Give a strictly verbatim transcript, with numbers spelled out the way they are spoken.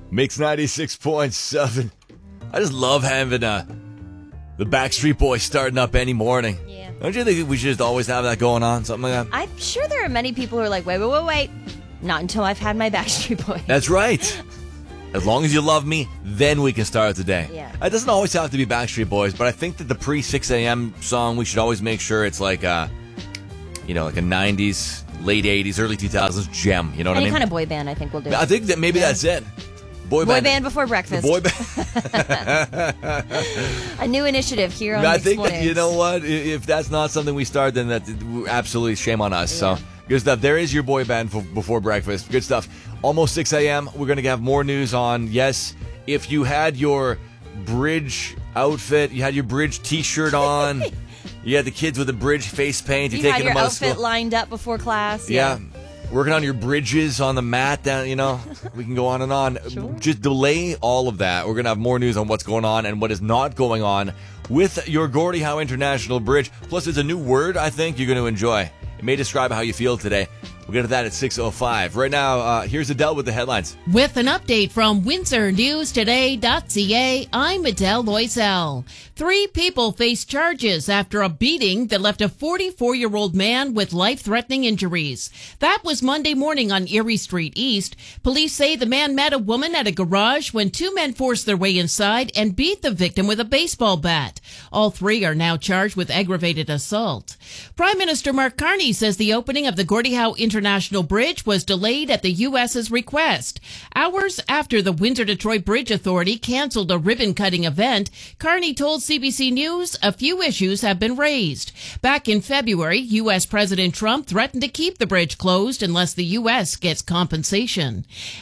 Mix ninety-six point seven. I just love having uh, the Backstreet Boys starting up any morning. Yeah. Don't you think we should just always have that going on? Something like that? I'm sure there are many people who are like, wait, wait, wait, wait. Not until I've had my Backstreet Boys. That's right. As long as you love me, then we can start the day. Yeah. It doesn't always have to be Backstreet Boys, but I think that the pre-six a.m. song, we should always make sure it's like a, you know, like a nineties, late eighties, early two thousands gem. You know what Any I mean? kind of boy band, I think will do. I think that maybe Yeah. that's it. Boy, Boy band, band before breakfast. The boy band. A new initiative here on I Mixed think that, Mornings. you know what? I- If that's not something we start, then that's absolutely shame on us. So good stuff. There is your boy band for, before breakfast. Good stuff. Almost six a.m. We're going to have more news on, yes, if you had your bridge outfit, you had your bridge T-shirt on, you had the kids with the bridge face paint, you're You had taking your them out of outfit school. lined up before class. Yeah. Working on your bridges on the mat down, you know, we can go on and on. Sure. Just delay all of that. We're going to have more news on what's going on and what is not going on with your Gordie Howe International Bridge. Plus, there's a new word I think you're going to enjoy. It may describe how you feel today. We'll get to that at six oh five. Right now, uh, here's Adele with the headlines. With an update from Windsor News Today dot C A, I'm Adele Loisel. Three people face charges after a beating that left a forty-four-year-old man with life-threatening injuries. That was Monday morning on Erie Street East. Police say the man met a woman at a garage when two men forced their way inside and beat the victim with a baseball bat. All three are now charged with aggravated assault. Prime Minister Mark Carney says the opening of the Gordie Howe International Bridge was delayed at the U S's request. Hours after the Windsor-Detroit Bridge Authority canceled a ribbon-cutting event, Carney told C B C News a few issues have been raised. Back in February, U S President Trump threatened to keep the bridge closed unless the U S gets compensation.